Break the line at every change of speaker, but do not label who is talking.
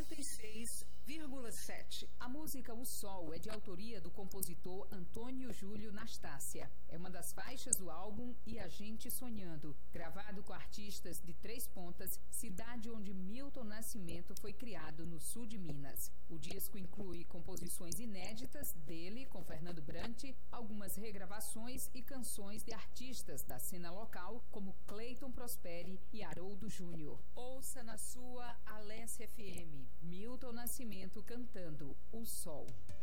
96,7. A música O Sol é de autoria do compositor Antônio Júlio Nastácia. É uma das faixas do álbum E a Gente Sonhando, gravado com artistas de Três Pontas, cidade onde Milton Nascimento foi criado no sul de Minas. O disco inclui composições inéditas dele com Fernando Brant, algumas regravações e canções de artistas da cena local como Cleiton Prosperi e Haroldo Júnior. Ouça na sua Alesse FM, Milton Nascimento cantando O Sol.